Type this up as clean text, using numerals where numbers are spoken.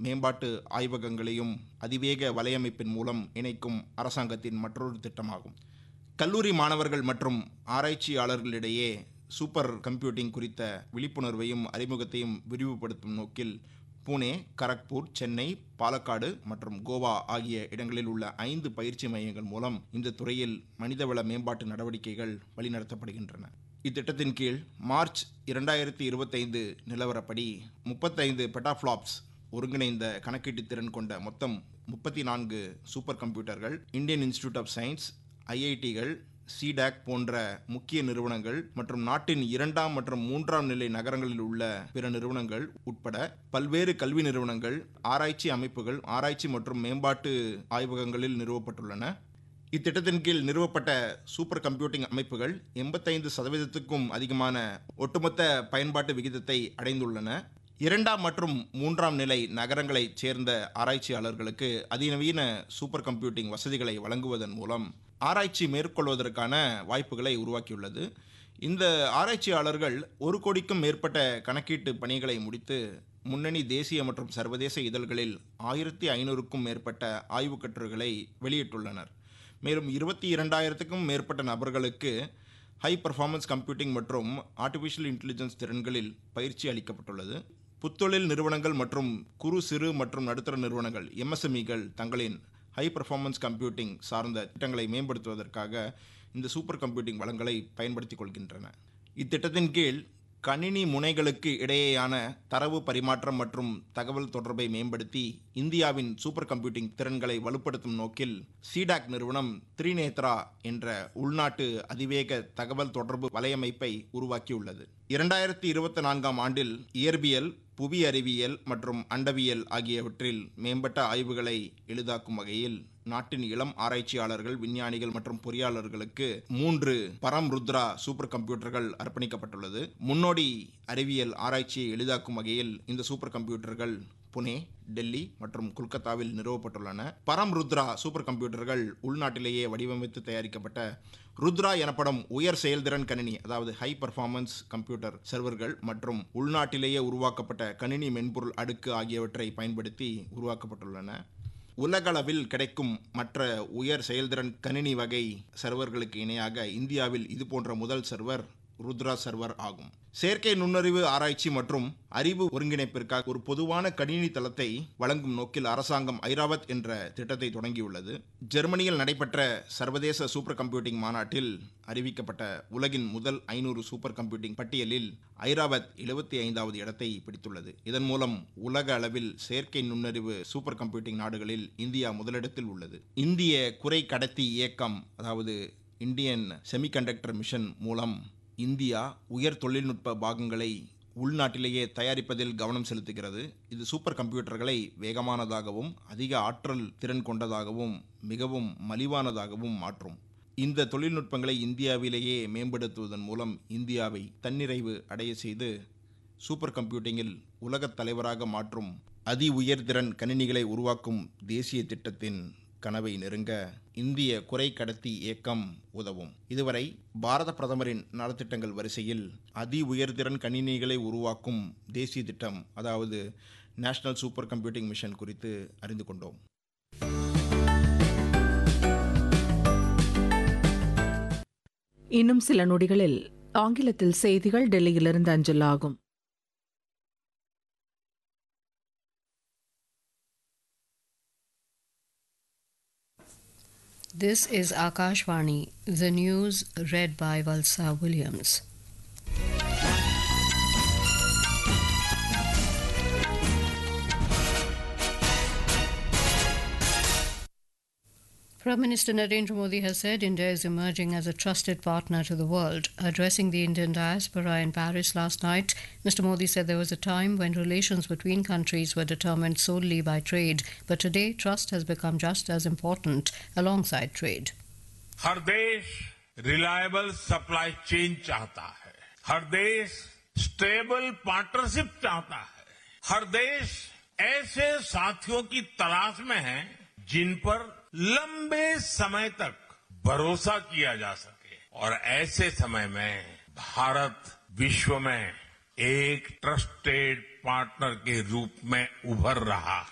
மேம்பாட்டு ஆய்வகங்களையும் அதிவேக வலையமைப்பின் மூலம் இணைக்கும் அரசாங்கத்தின் மற்றொரு திட்டமாகும். கல்லூரி மாணவர்கள் மற்றும் ஆராய்ச்சியாளர்களிடையே சூப்பர் கம்ப்யூட்டிங் குறித்த விழிப்புணர்வையும் அறிமுகத்தையும் விரிவுபடுத்தும் நோக்கில் புனே, கரக்பூர், சென்னை, பாலக்காடு மற்றும் கோவா ஆகிய இடங்களில் உள்ள 5 பயிற்சி மையங்கள் மூலம் இந்த துறையில் மனிதவள மேம்பாட்டு நடவடிக்கைகள் வழிநடத்தப்படுகின்றன. இத்திட்டத்தின் கீழ் மார்ச் 2025 நிலவரப்படி 35 பெட்டாஃப்ளாப்ஸ் ஒருங்கிணைந்த கணக்கீட்டு திறன் கொண்ட மொத்தம் 34 super கம்ப்யூட்டர்கள் Indian institute of science, ஐஐடிகள், C-DAC போன்ற முக்கிய நிறுவனங்கள் மற்றும் நாட்டின் 2ஆம் மற்றும் 3ஆம் நிலை நகரங்களில் உள்ள பிற நிறுவனங்கள் உட்பட பல்வேறு கல்வி நிறுவனங்கள், ஆராய்ச்சி அமைப்புகள், ஆராய்ச்சி மற்றும் மேம்பாட்டு ஆய்வகங்களில் நிறுவப்பட்டுள்ளன. இத்திட்டத்தின் கீழ் நிறுவப்பட்ட சூப்பர் கம்ப்யூட்டிங் அமைப்புகள் 85%க்கும் அதிகமான ஒட்டுமொத்த பயன்பாட்டு விகிதத்தை அடைந்துள்ளன. 2ஆம் மற்றும் 3ஆம் நிலை நகரங்களைச் சேர்ந்த ஆராய்ச்சியாளர்களுக்கு அதிநவீன சூப்பர் கம்ப்யூட்டிங் வசதிகளை வழங்குவதன் மூலம் ஆராய்ச்சி மேற்கொள்வதற்கான வாய்ப்புகளை உருவாக்கியுள்ளது. இந்த ஆராய்ச்சியாளர்கள் 1 கோடிக்கும் மேற்பட்ட கணக்கீட்டு பணிகளை முடித்து முன்னணி தேசிய மற்றும் சர்வதேச இதழ்களில் 1500க்கும் மேற்பட்ட ஆய்வுக் கட்டுரைகளை வெளியிட்டுள்ளனர். மேலும் 22,000க்கும் மேற்பட்ட நபர்களுக்கு ஹை பர்ஃபார்மன்ஸ் கம்ப்யூட்டிங் மற்றும் ஆர்டிஃபிஷியல் இன்டெலிஜென்ஸ் திறன்களில் பயிற்சி அளிக்கப்பட்டுள்ளது. புத்தொழில் நிறுவனங்கள் மற்றும் குறு, சிறு மற்றும் நடுத்தர நிறுவனங்கள் எம்எஸ்எம்இகள் தங்களின் ஹை பர்ஃபார்மன்ஸ் கம்ப்யூட்டிங் சார்ந்த திட்டங்களை மேம்படுத்துவதற்காக இந்த சூப்பர் கம்ப்யூட்டிங் வளங்களை பயன்படுத்திக் கொள்கின்றன. இத்திட்டத்தின் கீழ் கணினி முனைகளுக்கு இடையேயான தரவு பரிமாற்றம் மற்றும் தகவல் தொடர்பை மேம்படுத்தி இந்தியாவின் சூப்பர் கம்ப்யூட்டிங் திறன்களை வலுப்படுத்தும் நோக்கில் சிடாக் நிறுவனம் திரிநேத்ரா என்ற உள்நாட்டு அதிவேக தகவல் தொடர்பு வலையமைப்பை உருவாக்கியுள்ளது. 2024ஆம் ஆண்டில் இயற்பியல், புவி அறிவியல் மற்றும் அண்டவியல் ஆகியவற்றில் மேம்பட்ட ஆய்வுகளை எளிதாக்கும் வகையில் நாட்டின் இளம் ஆராய்ச்சியாளர்கள், விஞ்ஞானிகள் மற்றும் பொறியாளர்களுக்கு 3 பரம்ருத்ரா சூப்பர் கம்ப்யூட்டர்கள் அர்ப்பணிக்கப்பட்டுள்ளது. முன்னோடி அறிவியல் ஆராய்ச்சியை எளிதாக்கும் வகையில் இந்த சூப்பர் கம்ப்யூட்டர்கள் புனே, டெல்லி மற்றும் கொல்கத்தாவில் நிறுவப்பட்டுள்ளன. பரம்ருத்ரா சூப்பர் கம்ப்யூட்டர்கள் உள்நாட்டிலேயே வடிவமைத்து தயாரிக்கப்பட்ட ருத்ரா எனப்படும் உயர் செயல்திறன் கணினி, அதாவது ஹை பர்ஃபார்மன்ஸ் கம்ப்யூட்டர் சர்வர்கள் மற்றும் உள்நாட்டிலேயே உருவாக்கப்பட்ட கணினி மென்பொருள் அடுக்கு ஆகியவற்றை பயன்படுத்தி உருவாக்கப்பட்டுள்ளன. உலகளவில் கிடைக்கும் மற்ற உயர் செயல்திறன் கணினி வகை சர்வர்களுக்கு இணையாக இந்தியாவில் இதுபோன்ற முதல் சர்வர் ருத்ரா சர்வர் ஆகும். செயற்கை நுண்ணறிவு ஆராய்ச்சி மற்றும் அறிவு ஒருங்கிணைப்பிற்காக ஒரு பொதுவான கணினி தளத்தை வழங்கும் நோக்கில் அரசாங்கம் ஐராவத் என்ற திட்டத்தை தொடங்கியுள்ளது. ஜெர்மனியில் நடைபெற்ற சர்வதேச சூப்பர் கம்ப்யூட்டிங் மாநாட்டில் அறிவிக்கப்பட்ட உலகின் முதல் 500 சூப்பர் கம்ப்யூட்டிங் பட்டியலில் ஐராவத் 75வது இடத்தை பிடித்துள்ளது. இதன் மூலம் உலக அளவில் செயற்கை நுண்ணறிவு சூப்பர் கம்ப்யூட்டிங் நாடுகளில் இந்தியா முதலிடத்தில் உள்ளது. இந்திய குறை கடத்தி இயக்கம், அதாவது இந்தியன் செமிகண்டக்டர் மிஷன் மூலம் இந்தியா உயர் தொழில்நுட்ப பாகங்களை உள்நாட்டிலேயே தயாரிப்பதில் கவனம் செலுத்துகிறது. இது சூப்பர் கம்ப்யூட்டர்களை வேகமானதாகவும் அதிக ஆற்றல் திறன் கொண்டதாகவும் மிகவும் மலிவானதாகவும் மாற்றும். இந்த தொழில்நுட்பங்களை இந்தியாவிலேயே மேம்படுத்துவதன் மூலம் இந்தியாவை தன்னிறைவு அடைய செய்து சூப்பர் கம்ப்யூட்டிங்கில் உலகத் தலைவராக மாற்றும் அதி உயர்திறன் கணினிகளை உருவாக்கும் தேசிய திட்டத்தின் கனவை நெருங்க இந்திய குறை கடத்தி இயக்கம் உதவும். இதுவரை பாரத பிரதமரின் நலத்திட்டங்கள் வரிசையில் அதி உயர்திறன் கணினிகளை உருவாக்கும் தேசிய திட்டம், அதாவது நேஷனல் சூப்பர் கம்ப்யூட்டிங் மிஷன் குறித்து அறிந்து கொண்டோம். இன்னும் சில நொடிகளில் ஆங்கிலத்தில் செய்திகள் டெல்லியிலிருந்து அஞ்சலாகும். This is Akashvani, the news read by Valsa Williams. Prime Minister Narendra Modi has said India is emerging as a trusted partner to the world. Addressing the Indian diaspora in Paris last night, Mr. Modi said there was a time when relations between countries were determined solely by trade, but today trust has become just as important alongside trade. हर देश reliable supply chain चाहता है, हर देश stable partnership चाहता है, हर देश ऐसे साथियों की तलाश में है जिन पर लंबे समय तक भरोसा किया जा सके, और ऐसे समय में भारत विश्व में एक ट्रस्टेड पार्टनर के रूप में उभर रहा है.